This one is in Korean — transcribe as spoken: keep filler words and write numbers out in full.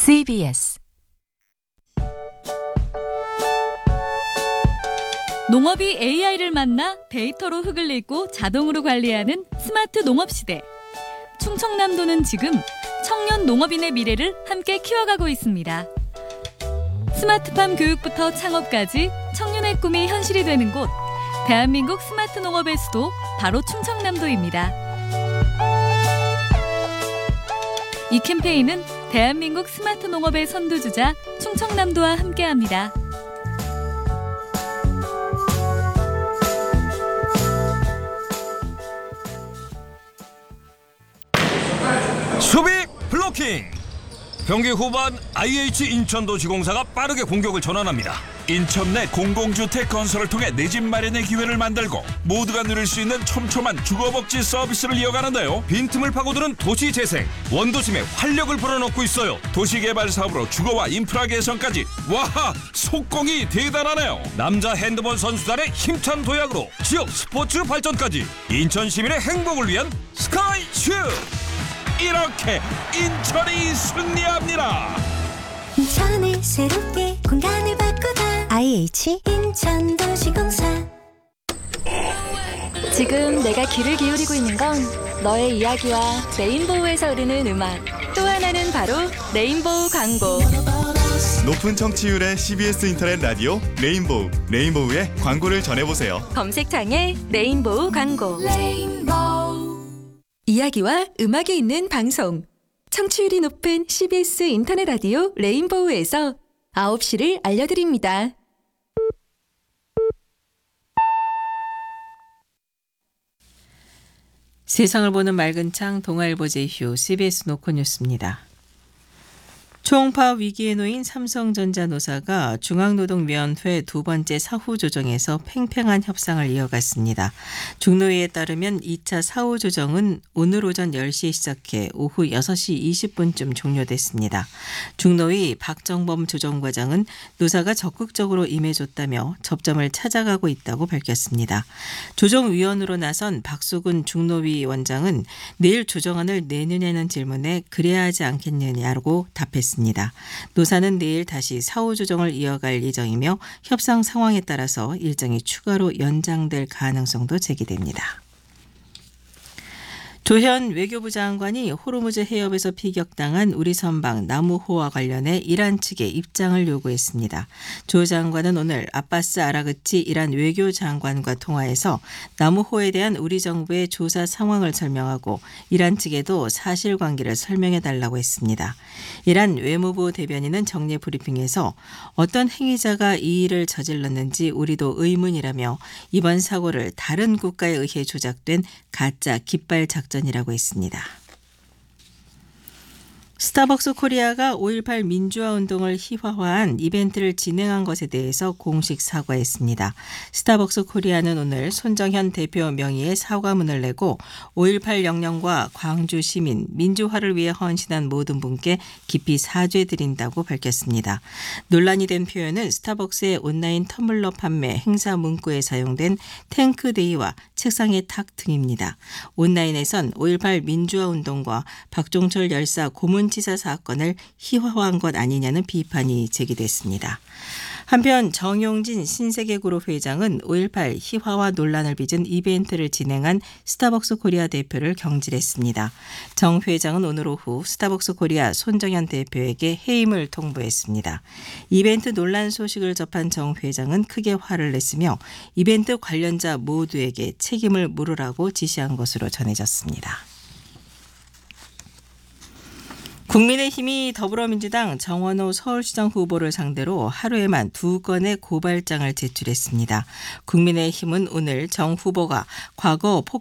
씨비에스 농업이 에이아이를 만나 데이터로 흙을 읽고 자동으로 관리하는 스마트 농업 시대. 충청남도는 지금 청년 농업인의 미래를 함께 키워가고 있습니다. 스마트팜 교육부터 창업까지 청년의 꿈이 현실이 되는 곳, 대한민국 스마트 농업의 수도 바로 충청남도입니다. 이 캠페인은 대한민국 스마트 농업의 선두주자 충청남도와 함께합니다. 수비 블로킹! 경기 후반 아이에이치 인천도시공사가 빠르게 공격을 전환합니다. 인천 내 공공주택 건설을 통해 내 집 마련의 기회를 만들고 모두가 누릴 수 있는 촘촘한 주거복지 서비스를 이어가는데요. 빈틈을 파고드는 도시재생, 원도심에 활력을 불어넣고 있어요. 도시개발 사업으로 주거와 인프라 개선까지. 와, 속공이 대단하네요. 남자 핸드볼 선수단의 힘찬 도약으로 지역 스포츠 발전까지. 인천 시민의 행복을 위한 스카이슈! 이렇게 인천이 승리합니다. 인천을 새롭게 공간을 바꾸다 아이에이치 인천도시공사. 지금 내가 귀를 기울이고 있는 건 너의 이야기와 레인보우에서 흐르는 음악, 또 하나는 바로 레인보우 광고. 높은 청취율의 씨비에스 인터넷 라디오 레인보우, 레인보우의 광고를 전해보세요. 검색창에 레인보우 광고. 레인보우. 이야기와 음악이 있는 방송, 청취율이 높은 씨비에스 인터넷 라디오 레인보우에서 아홉 시를 알려드립니다. 세상을 보는 맑은 창 동아일보 제휴 씨비에스 노컷뉴스입니다. 초음파 위기에 놓인 삼성전자 노사가 중앙노동위원회 두 번째 사후 조정에서 팽팽한 협상을 이어갔습니다. 중노위에 따르면 이 차 사후 조정은 오늘 오전 열 시에 시작해 오후 여섯 시 이십 분쯤 종료됐습니다. 중노위 박정범 조정과장은 노사가 적극적으로 임해줬다며 접점을 찾아가고 있다고 밝혔습니다. 조정위원으로 나선 박수근 중노위 원장은 내일 조정안을 내느냐는 질문에 그래야 하지 않겠느냐고 답했습니다. 노사는 내일 다시 사후 조정을 이어갈 예정이며 협상 상황에 따라서 일정이 추가로 연장될 가능성도 제기됩니다. 조현 외교부 장관이 호르무즈 해협에서 피격당한 우리 선박 나무호와 관련해 이란 측에 입장을 요구했습니다. 조 장관은 오늘 아바스 아라그치 이란 외교장관과 통화해서 나무호에 대한 우리 정부의 조사 상황을 설명하고 이란 측에도 사실관계를 설명해달라고 했습니다. 이란 외무부 대변인은 정례 브리핑에서 어떤 행위자가 이 일을 저질렀는지 우리도 의문이라며 이번 사고를 다른 국가에 의해 조작된 가짜 깃발 작전 이라고 했습니다. 스타벅스 코리아가 오일팔 민주화 운동을 희화화한 이벤트를 진행한 것에 대해서 공식 사과했습니다. 스타벅스 코리아는 오늘 손정현 대표 명의의 사과문을 내고 오일팔 영령과 광주 시민, 민주화를 위해 헌신한 모든 분께 깊이 사죄드린다고 밝혔습니다. 논란이 된 표현은 스타벅스의 온라인 텀블러 판매 행사 문구에 사용된 탱크데이와 책상의 탁 등입니다. 온라인에선 오일팔 민주화 운동과 박종철 열사 고문 치사 사건을 희화화한 것 아니냐는 비판이 제기됐습니다. 한편 정용진 신세계그룹 회장은 오일팔 희화화 논란을 빚은 이벤트를 진행한 스타벅스 코리아 대표를 경질했습니다. 정 회장은 오늘 오후 스타벅스 코리아 손정현 대표에게 해임을 통보했습니다. 이벤트 논란 소식을 접한 정 회장은 크게 화를 냈으며 이벤트 관련자 모두에게 책임을 물으라고 지시한 것으로 전해졌습니다. 국민의힘이 더불어민주당 정원호 서울시장 후보를 상대로 하루에만 두 건의 고발장을 제출했습니다. 국민의힘은 오늘 정 후보가 과거 폭